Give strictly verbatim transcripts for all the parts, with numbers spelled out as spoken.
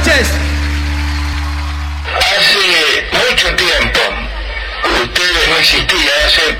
noches. Hace mucho tiempo, ustedes no existían, hace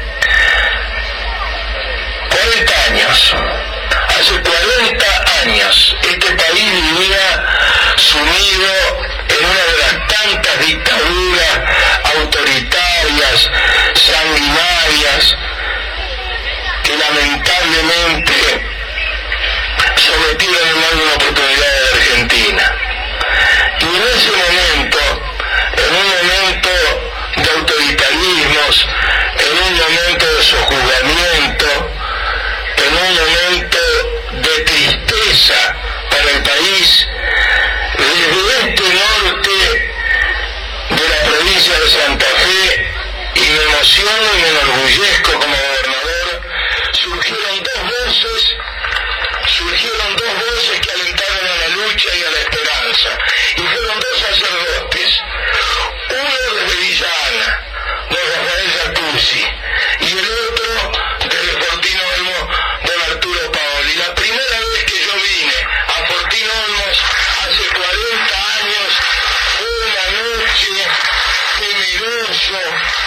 cuarenta años, hace cuarenta años, este país vivía sumido en una de las tantas dictaduras autoritarias, sanguinarias, que lamentablemente sometieron en alguna oportunidad a la Argentina. Y en ese momento, en un momento de autoritarismos, en un momento de sojuzgamiento, en un momento de tristeza para el país, desde este norte de la provincia de Santa Fe, y me emociono y me enorgullezco como gobernador, surgieron dos voces, surgieron dos voces que alentaron a la lucha y a la esperanza, y fueron dos sacerdotes, uno desde Villana, don Rafael Jacuzzi, y el otro desde Fortín Olmos, don Arturo Paoli. La primera vez que yo vine a Fortín Olmos, hace cuarenta años, fue una noche temeroso.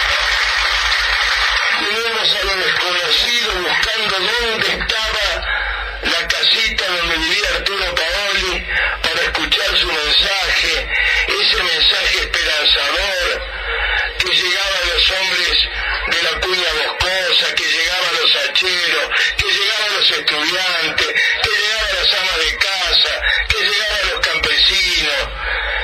Venimos a lo desconocido buscando dónde estaba la casita donde vivía Arturo Paoli para escuchar su mensaje, ese mensaje esperanzador que llegaba a los hombres de la cuña boscosa, que llegaba a los hacheros, que llegaba a los estudiantes, que llegaba a las amas de casa, que llegaba a los campesinos,